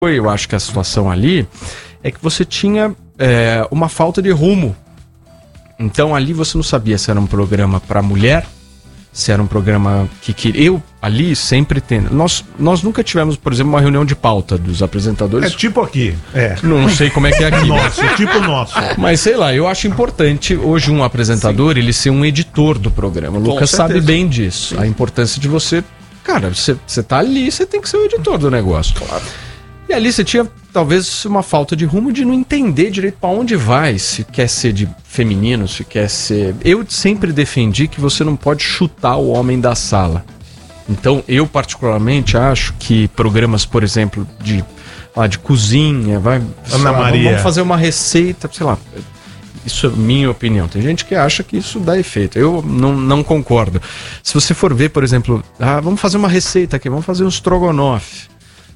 eu acho que a situação ali é que você tinha uma falta de rumo. Então ali você não sabia se era um programa para mulher, se era um programa que eu ali sempre tendo. Nós nunca tivemos, por exemplo, uma reunião de pauta dos apresentadores. É tipo aqui. Não sei como é que é aqui. Nosso, tipo nosso. Mas sei lá, eu acho importante hoje um apresentador, ele ser um editor do programa. O Lucas sabe bem disso. Sim. A importância de você... Cara, você tá ali, você tem que ser o editor do negócio. Claro. E ali você tinha talvez uma falta de rumo, de não entender direito para onde vai, se quer ser de feminino, se quer ser... Eu sempre defendi que você não pode chutar o homem da sala. Então, eu particularmente acho que programas, por exemplo, de cozinha, Ana Maria, vamos fazer uma receita, sei lá... Isso é minha opinião. Tem gente que acha que isso dá efeito. Eu não concordo. Se você for ver, por exemplo, vamos fazer uma receita aqui, vamos fazer um estrogonofe.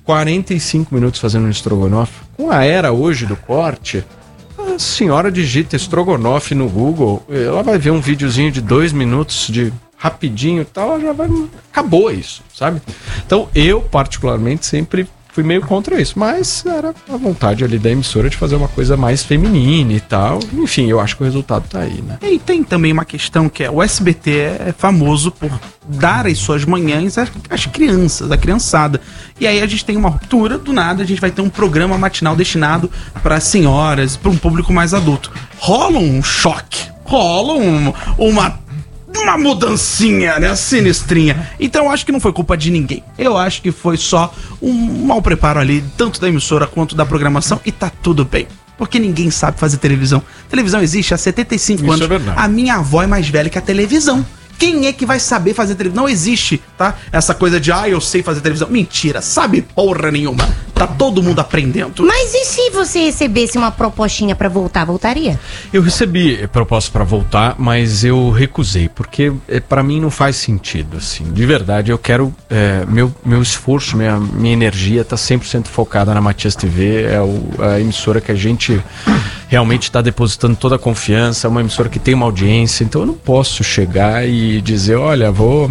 45 minutos fazendo um estrogonofe. Com a era hoje do corte, a senhora digita estrogonofe no Google, ela vai ver um videozinho de 2 minutos de rapidinho e tal, ela já vai... Acabou isso, sabe? Então, eu particularmente sempre fui meio contra isso, mas era a vontade ali da emissora de fazer uma coisa mais feminina e tal. Enfim, eu acho que o resultado tá aí, né? E tem também uma questão que o SBT é famoso por dar as suas manhãs às crianças, à criançada. E aí a gente tem uma ruptura, do nada a gente vai ter um programa matinal destinado para senhoras, para um público mais adulto. Rola um choque, rola uma mudancinha, né? Sinistrinha. Então eu acho que não foi culpa de ninguém. Eu acho que foi só um mau preparo ali, tanto da emissora quanto da programação, e tá tudo bem. Porque ninguém sabe fazer televisão. Televisão existe há 75 anos. Isso é verdade. A minha avó é mais velha que a televisão. Quem é que vai saber fazer televisão? Não existe, tá? Essa coisa de, eu sei fazer televisão. Mentira, sabe porra nenhuma. Tá todo mundo aprendendo. Mas e se você recebesse uma propostinha pra voltar, voltaria? Eu recebi proposta pra voltar, mas eu recusei, porque pra mim não faz sentido, assim. De verdade, eu quero... meu esforço, minha energia tá 100% focada na Matias TV. É a emissora que a gente realmente tá depositando toda a confiança. É uma emissora que tem uma audiência. Então eu não posso chegar e dizer, olha,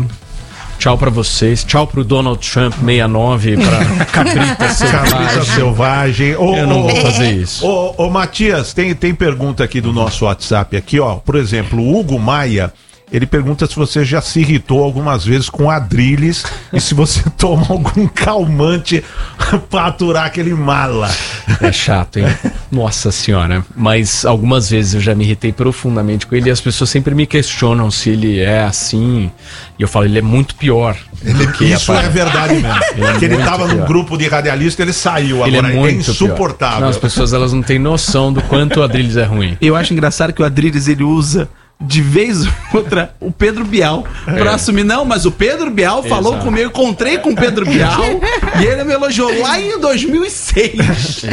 tchau pra vocês, tchau pro Donald Trump 69, pra Cabrita Selvagem. Eu não vou fazer isso. Ô Matias, tem pergunta aqui do nosso WhatsApp aqui, ó. Por exemplo, o Hugo Maia, ele pergunta se você já se irritou algumas vezes com Adrilles e se você toma algum calmante pra aturar aquele mala. É chato, hein? Nossa senhora. Mas algumas vezes eu já me irritei profundamente com ele e as pessoas sempre me questionam se ele é assim. E eu falo, ele é muito pior. Isso é verdade mesmo. Ele tava num grupo de radialistas, ele saiu. Ele agora é muito insuportável. Não, as pessoas elas não têm noção do quanto o Adrilles é ruim. Eu acho engraçado que o Adrilles, ele usa de vez ou outra o Pedro Bial pra assumir. Não, mas o Pedro Bial falou comigo, encontrei com o Pedro Bial e ele me elogiou lá em 2006.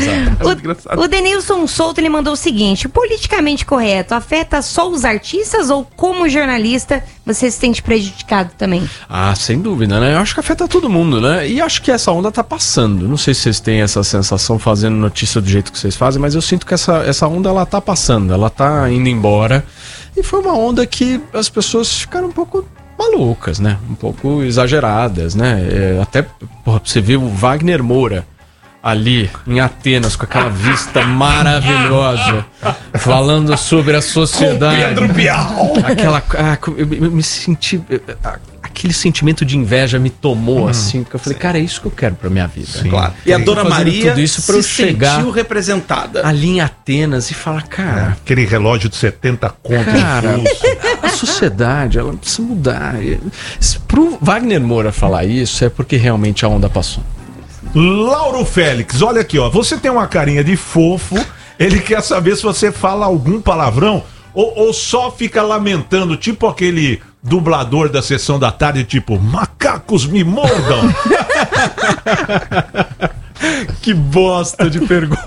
O Denilson Souto, ele mandou o seguinte: politicamente correto afeta só os artistas ou como jornalista você se sente prejudicado também? Sem dúvida, né? Eu acho que afeta todo mundo, né? E acho que essa onda tá passando. Não sei se vocês têm essa sensação fazendo notícia do jeito que vocês fazem, mas eu sinto que essa onda, ela tá passando, ela tá indo embora. E foi uma onda que as pessoas ficaram um pouco malucas, né? Um pouco exageradas, né? Até, você viu o Wagner Moura ali em Atenas com aquela vista maravilhosa, falando sobre a sociedade. Com Pedro Bial. Eu me senti... Aquele sentimento de inveja me tomou, assim, porque eu falei, cara, é isso que eu quero pra minha vida. Sim. Claro. E a Dona Maria tudo isso pra eu chegar sentiu representada ali em Atenas e falar, cara... aquele relógio de 70 contos. Cara, a sociedade, ela precisa mudar. Pro Wagner Moura falar isso, é porque realmente a onda passou. Lauro Félix, olha aqui, ó. Você tem uma carinha de fofo, ele quer saber se você fala algum palavrão ou só fica lamentando, tipo aquele... dublador da Sessão da Tarde, tipo, macacos me mordam. Que bosta de pergunta.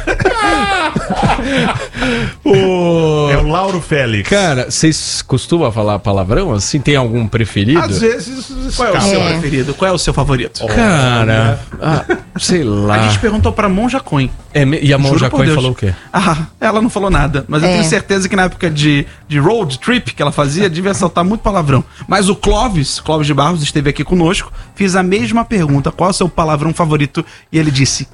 É o Lauro Félix. Cara, vocês costumam falar palavrão assim? Tem algum preferido? Às vezes. Qual é o seu preferido? Qual é o seu favorito? Cara, sei lá. A gente perguntou pra Monja Coin. E a Monja Coin falou o quê? Ela não falou nada. Mas eu tenho certeza que na época de road trip que ela fazia, devia soltar muito palavrão. Mas o Clóvis de Barros, esteve aqui conosco. Fiz a mesma pergunta. Qual é o seu palavrão favorito? E ele disse